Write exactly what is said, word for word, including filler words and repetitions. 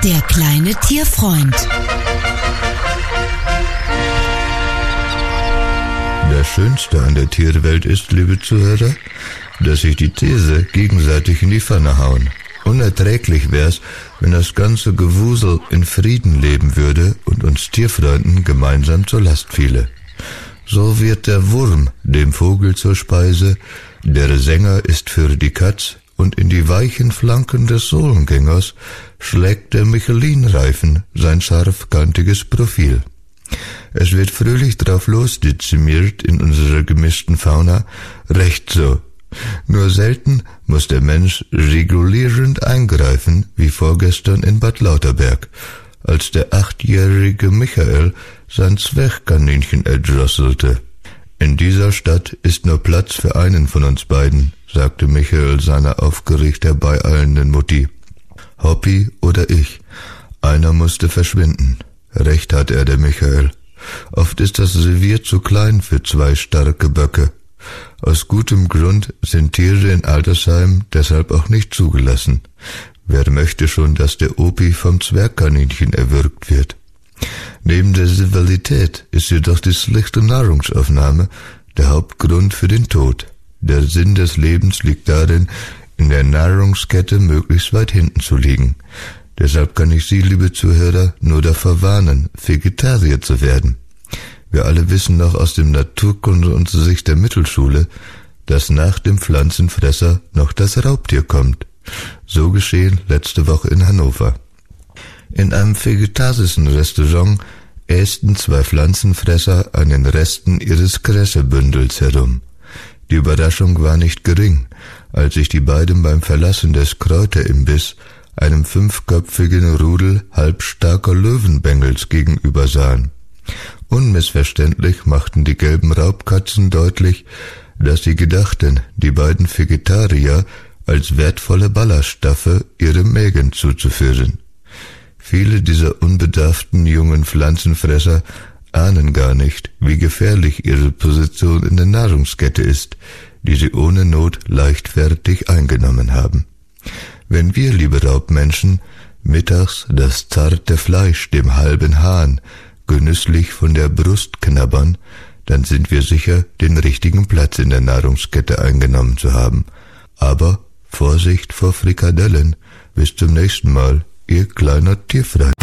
Der kleine Tierfreund. Das Schönste an der Tierwelt ist, liebe Zuhörer, dass sich die Tiere gegenseitig in die Pfanne hauen. Unerträglich wär's, wenn das ganze Gewusel in Frieden leben würde und uns Tierfreunden gemeinsam zur Last fiele. So wird der Wurm dem Vogel zur Speise, der Sänger ist für die Katz, und in die weichen Flanken des Sohlengängers schlägt der Michelin-Reifen sein scharfkantiges Profil. Es wird fröhlich drauf losdezimiert in unserer gemischten Fauna, recht so. Nur selten muss der Mensch regulierend eingreifen, wie vorgestern in Bad Lauterberg, als der achtjährige Michael sein Zwergkaninchen erdrosselte. In dieser Stadt ist nur Platz für einen von uns beiden, sagte Michael seiner aufgeregt herbeieilenden Mutti. Hoppi oder ich, einer musste verschwinden. Recht hat er, der Michael. Oft ist das Revier zu klein für zwei starke Böcke. Aus gutem Grund sind Tiere in Altersheimen deshalb auch nicht zugelassen. Wer möchte schon, dass der Opi vom Zwergkaninchen erwürgt wird? Neben der Rivalität ist jedoch die schlechte Nahrungsaufnahme der Hauptgrund für den Tod. Der Sinn des Lebens liegt darin, in der Nahrungskette möglichst weit hinten zu liegen. Deshalb kann ich Sie, liebe Zuhörer, nur davor warnen, Vegetarier zu werden. Wir alle wissen noch aus dem Naturkundeunterricht der Mittelschule, dass nach dem Pflanzenfresser noch das Raubtier kommt. So geschehen letzte Woche in Hannover. In einem vegetarischen Restaurant ästen zwei Pflanzenfresser an den Resten ihres Kressebündels herum. Die Überraschung war nicht gering, als sich die beiden beim Verlassen des Kräuterimbiss einem fünfköpfigen Rudel halbstarker Löwenbengels gegenüber sahen. Unmissverständlich machten die gelben Raubkatzen deutlich, dass sie gedachten, die beiden Vegetarier als wertvolle Ballaststoffe ihrem Mägen zuzuführen. Viele dieser unbedarften jungen Pflanzenfresser ahnen gar nicht, wie gefährlich ihre Position in der Nahrungskette ist, die sie ohne Not leichtfertig eingenommen haben. Wenn wir, liebe Raubmenschen, mittags das zarte Fleisch dem halben Hahn genüsslich von der Brust knabbern, dann sind wir sicher, den richtigen Platz in der Nahrungskette eingenommen zu haben. Aber Vorsicht vor Frikadellen. Bis zum nächsten Mal, Ihr kleiner Tierfreund.